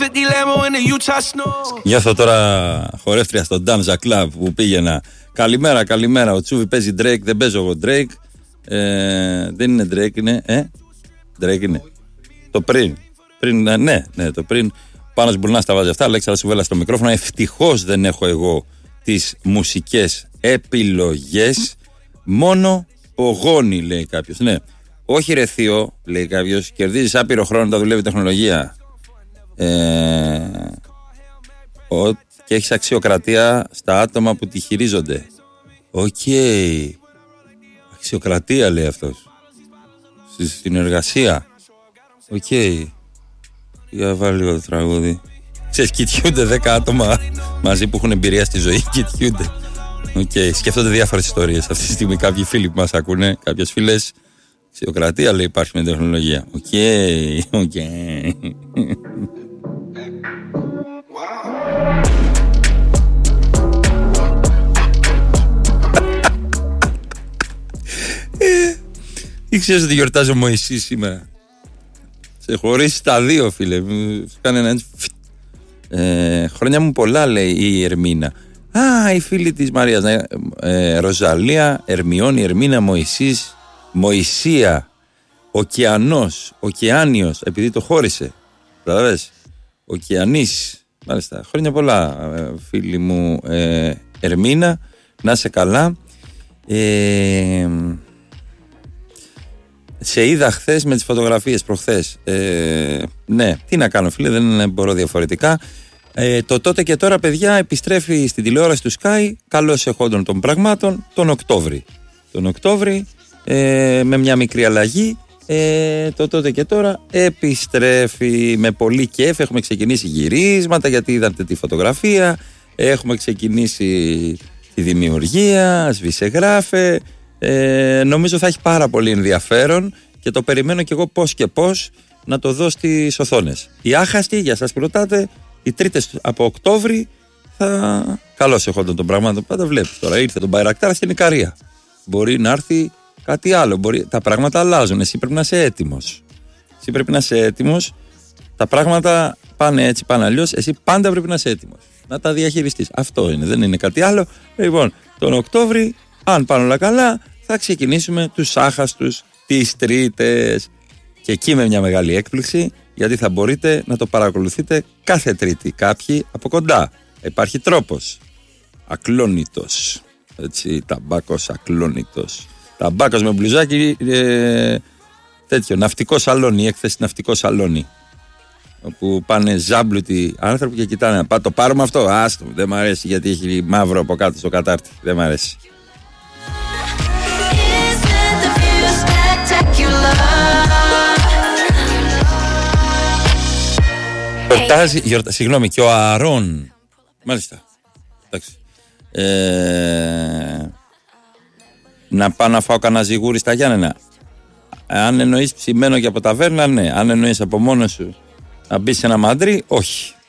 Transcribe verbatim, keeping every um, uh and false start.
Νιώθω τώρα χορεύτρια στο Danza Club που πήγαινα. Καλημέρα, καλημέρα. Ο Τσούβι παίζει Drake, δεν παίζω εγώ Drake. Ε, δεν είναι Drake, είναι. Ε, Drake είναι. Το πριν. πριν ναι, ναι, το πριν. Πάνος Μπουρνάς τα βάζει αυτά. Αλέξανδρος Σουβέλλας στο μικρόφωνο. Ευτυχώς δεν έχω εγώ τις μουσικές επιλογές. Μόνο πογόνι, λέει κάποιος. Ναι. Όχι ρε θείο, λέει κάποιος. Κερδίζεις άπειρο χρόνο όταν δουλεύει η τεχνολογία. Ε, ο, και έχεις αξιοκρατία στα άτομα που τη χειρίζονται. Οκ. Okay. Αξιοκρατία, λέει αυτός. Στη συνεργασία. Οκ. Okay. Για βάλει λίγο το τραγούδι. Ξέρεις, κοιτιούνται δέκα άτομα μαζί που έχουν εμπειρία στη ζωή. Κοιτιούνται. Οκ. Okay. Σκέφτονται διάφορες ιστορίες. Αυτή τη στιγμή κάποιοι φίλοι που μας ακούνε, κάποιες φίλες. Αξιοκρατία, λέει, υπάρχει με τεχνολογία. Οκ. Okay. Οκ. Okay. Ήξερες ότι γιορτάζω Μωυσή σήμερα. Σε χωρίσει τα δύο, φίλε. Κάνε ένα έτσι. Ε, χρόνια μου πολλά, λέει η Ερμίνα. Α, η φίλη της Μαρίας. Ε, Ροζαλία, Ερμιόνη, Ερμίνα, Μωυσής, Μωυσία, Οκεανός, Οκεάνιος, επειδή το χώρισε. Καταλαβες. Οκεανής. Μάλιστα. Χρόνια πολλά, φίλη μου ε, Ερμίνα. Να είσαι καλά. Ε, σε είδα χθες με τις φωτογραφίες προχθές. Ε, ναι, τι να κάνω, φίλε, δεν μπορώ διαφορετικά. Ε, το τότε και τώρα, παιδιά, επιστρέφει στην τηλεόραση του Sky, καλώς εχόντων των πραγμάτων, τον Οκτώβρη. Τον Οκτώβρη, ε, με μια μικρή αλλαγή, ε, το τότε και τώρα επιστρέφει με πολύ κέφ. Έχουμε ξεκινήσει γυρίσματα, γιατί είδατε τη φωτογραφία. Έχουμε ξεκινήσει τη δημιουργία, σβησεγράφε. Ε, νομίζω θα έχει πάρα πολύ ενδιαφέρον και το περιμένω κι εγώ πώς και πώς να το δω στις οθόνες. Οι άχαστοι, για σας που ρωτάτε, οι τρίτες από Οκτώβρη θα... Καλώς εχόντων των πραγμάτων, πάντα βλέπεις τώρα. Ήρθε τον Μπαϊρακτάρ στην Ικαρία. Μπορεί να έρθει κάτι άλλο. Μπορεί... Τα πράγματα αλλάζουν. Εσύ πρέπει να είσαι έτοιμος. Εσύ πρέπει να είσαι έτοιμος. Τα πράγματα πάνε έτσι, πάνε αλλιώς. Εσύ πάντα πρέπει να είσαι έτοιμος. Να τα διαχειριστείς. Αυτό είναι, δεν είναι κάτι άλλο. Λοιπόν, τον Οκτώβρη, αν πάνε όλα καλά, θα ξεκινήσουμε τους άχαστους τις Τρίτες. Και εκεί με μια μεγάλη έκπληξη, γιατί θα μπορείτε να το παρακολουθείτε κάθε Τρίτη. Κάποιοι από κοντά. Υπάρχει τρόπος. Ακλόνητος. Έτσι, ταμπάκος ακλόνητος. Ταμπάκος με μπλουζάκι, ε, τέτοιο, ναυτικό σαλόνι, έκθεση ναυτικό σαλόνι. Όπου πάνε ζάμπλουτοι άνθρωποι και κοιτάνε. Πά, το πάρουμε αυτό. Άστο, δεν μ' αρέσει γιατί έχει μαύρο από κάτω στο κατάρτι. Δεν μ' αρέσει. Γιορτάζει, γιορτα, συγγνώμη, και ο Αρών. Μάλιστα. Εντάξει. Ε, να πάω να φάω κανένα ζυγούρι στα Γιάννενα. Αν εννοείς ψημένο και από ταβέρνα, ναι. Αν εννοείς από μόνος σου να μπεις σε ένα μαντρί, όχι.